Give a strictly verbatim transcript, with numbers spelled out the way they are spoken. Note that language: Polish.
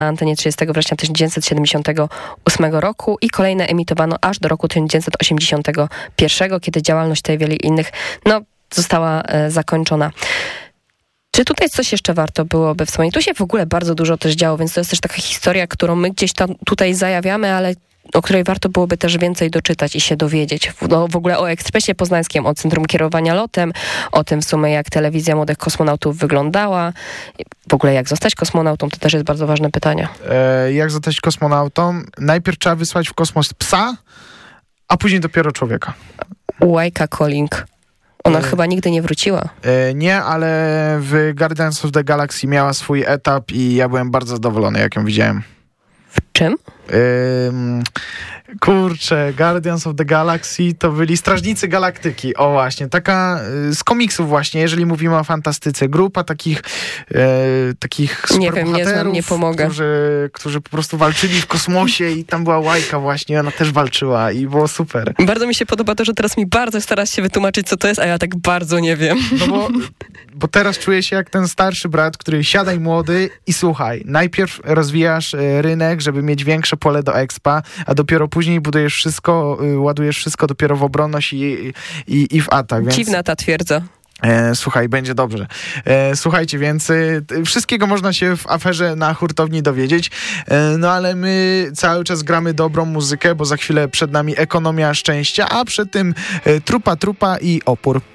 antenie trzydziestego września tysiąc dziewięćset siedemdziesiątego ósmego roku i kolejne emitowano aż do roku tysiąc dziewięćset osiemdziesiątego pierwszego, kiedy działalność tej wielu innych no, została e, zakończona. Czy tutaj coś jeszcze warto byłoby wspomnieć? Tu się w ogóle bardzo dużo też działo, więc to jest też taka historia, którą my gdzieś tam tutaj zajawiamy, ale o której warto byłoby też więcej doczytać i się dowiedzieć. No, w ogóle o Ekspresie Poznańskim, o Centrum Kierowania Lotem, o tym w sumie jak telewizja młodych kosmonautów wyglądała. W ogóle jak zostać kosmonautą, to też jest bardzo ważne pytanie. E, jak zostać kosmonautą? Najpierw trzeba wysłać w kosmos psa, a później dopiero człowieka. Łajka Calling. Ona e, chyba nigdy nie wróciła. E, nie, ale w Guardians of the Galaxy miała swój etap i ja byłem bardzo zadowolony, jak ją widziałem. W czym? Ym, kurczę, Guardians of the Galaxy to byli Strażnicy Galaktyki, o właśnie, taka y, z komiksów właśnie, jeżeli mówimy o fantastyce, grupa takich y, takich nie wiem, nie znam, nie pomogę. Którzy, którzy po prostu walczyli w kosmosie i tam była Łajka właśnie, ona też walczyła i było super. Bardzo mi się podoba to, że teraz mi bardzo starasz się wytłumaczyć, co to jest, a ja tak bardzo nie wiem. No bo, bo teraz czuję się jak ten starszy brat, który siadaj młody i słuchaj, najpierw rozwijasz y, rynek, żeby mieć większe pole do expa, a dopiero później budujesz wszystko, y, ładujesz wszystko dopiero w obronność i, i, i w atak. Więc... Dziwna ta twierdza. E, słuchaj, będzie dobrze. E, słuchajcie, więc y, wszystkiego można się w aferze na hurtowni dowiedzieć, e, no ale my cały czas gramy dobrą muzykę, bo za chwilę przed nami Ekonomia Szczęścia, a przed tym y, Trupa Trupa i Opór.